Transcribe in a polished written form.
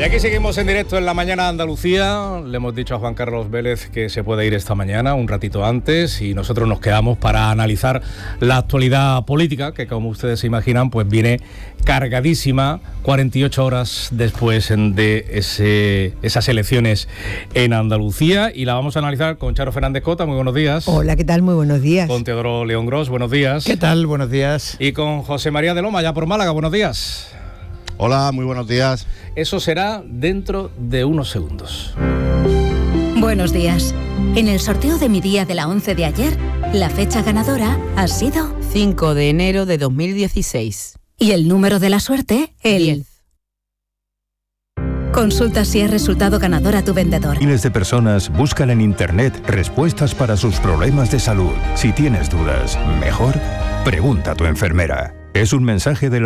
aquí seguimos en directo en la mañana de Andalucía. Le hemos dicho a Juan Carlos Vélez que se puede ir esta mañana, un ratito antes, y nosotros nos quedamos para analizar la actualidad política, que como ustedes se imaginan, pues viene cargadísima 48 horas después de esas elecciones en Andalucía, y la vamos a analizar con Charo Fernández Cota. Muy buenos días. Hola, ¿qué tal? Muy buenos días. Con Teodoro León Gros, buenos días. ¿Qué tal? Buenos días. Y con José María de Loma, ya por Málaga, buenos días. Hola, muy buenos días. Eso será dentro de unos segundos. Buenos días. En el sorteo de mi día de la 11 de ayer, la fecha ganadora ha sido 5 de enero de 2016. Y el número de la suerte, el 10. Consulta si es resultado ganador a tu vendedor. Miles de personas buscan en Internet respuestas para sus problemas de salud. Si tienes dudas, mejor pregunta a tu enfermera. Es un mensaje de la